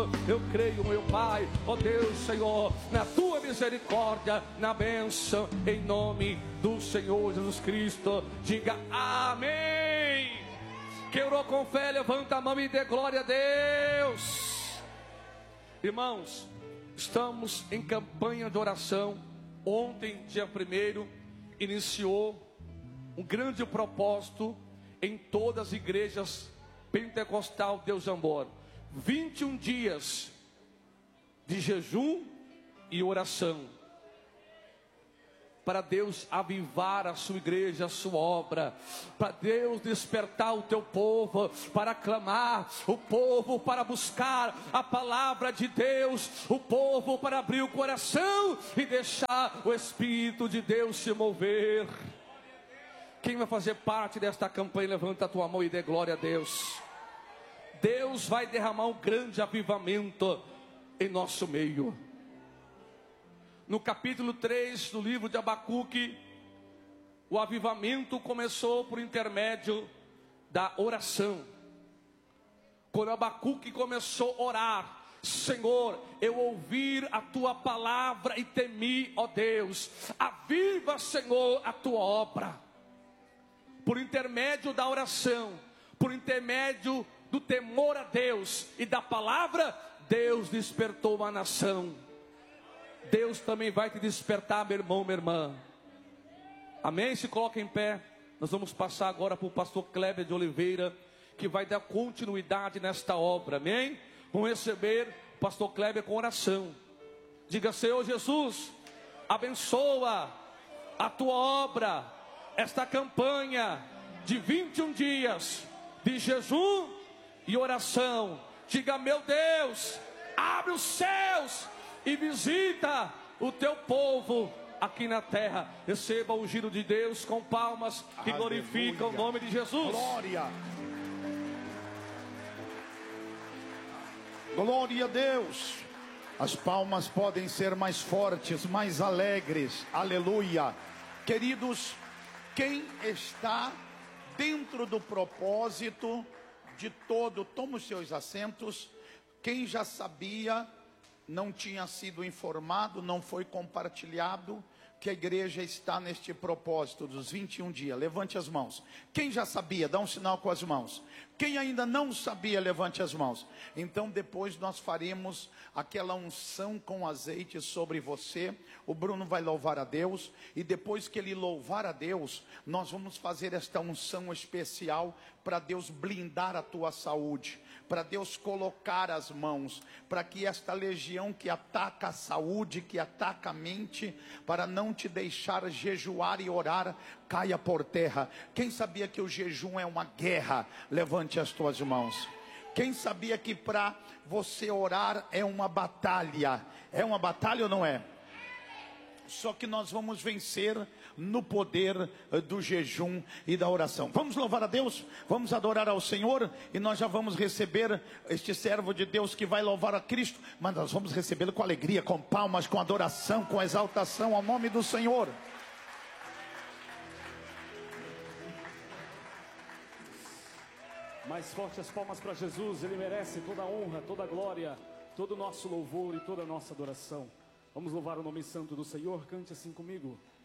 Eu creio, meu Pai, ó Deus, Senhor, na tua misericórdia, na bênção, em nome do Senhor Jesus Cristo. Diga amém. Quem orou com fé, levanta a mão e dê glória a Deus. Irmãos, estamos em campanha de oração. Ontem, dia 1º, iniciou um grande propósito em todas as igrejas pentecostal Deus Amor. 21 dias de jejum e oração, para Deus avivar a sua igreja, a sua obra, para Deus despertar o teu povo, para clamar, o povo para buscar a palavra de Deus, o povo para abrir o coração e deixar o Espírito de Deus se mover. Quem vai fazer parte desta campanha, levanta a tua mão e dê glória a Deus. Deus vai derramar um grande avivamento em nosso meio. No capítulo 3 do livro de Abacuque, o avivamento começou por intermédio da oração. Quando Abacuque começou a orar: Senhor, eu ouvi a tua palavra e temi, ó Deus, aviva, Senhor, a tua obra. Por intermédio da oração, por intermédio do temor a Deus e da palavra, Deus despertou uma nação. Deus também vai te despertar, meu irmão, minha irmã. Amém? Se coloca em pé. Nós vamos passar agora para o pastor Kleber de Oliveira, que vai dar continuidade nesta obra. Amém? Vamos receber o pastor Kleber com oração. Diga: Senhor Jesus, abençoa a tua obra, esta campanha de 21 dias de jejum e oração. Diga: meu Deus, abre os céus e visita o teu povo aqui na terra. Receba o giro de Deus com palmas que glorificam o nome de Jesus. Glória. Glória a Deus. As palmas podem ser mais fortes, mais alegres. Aleluia. Queridos, quem está dentro do propósito de todo, toma os seus assentos. Quem já sabia, não tinha sido informado, não foi compartilhado, que a igreja está neste propósito dos 21 dias. Levante as mãos. Quem já sabia, dá um sinal com as mãos. Quem ainda não sabia, levante as mãos. Então depois nós faremos aquela unção com azeite sobre você. O Bruno vai louvar a Deus, e depois que ele louvar a Deus, nós vamos fazer esta unção especial para Deus blindar a tua saúde, para Deus colocar as mãos, para que esta legião que ataca a saúde, que ataca a mente, para não te deixar jejuar e orar, caia por terra. Quem sabia que o jejum é uma guerra? Levante as tuas mãos. Quem sabia que para você orar é uma batalha? É uma batalha ou não é? Só que nós vamos vencer no poder do jejum e da oração. Vamos louvar a Deus, vamos adorar ao Senhor, e nós já vamos receber este servo de Deus que vai louvar a Cristo, mas nós vamos recebê-lo com alegria, com palmas, com adoração, com exaltação ao nome do Senhor. Mais forte as palmas para Jesus. Ele merece toda a honra, toda a glória, todo o nosso louvor e toda a nossa adoração. Vamos louvar o nome santo do Senhor. Cante assim comigo.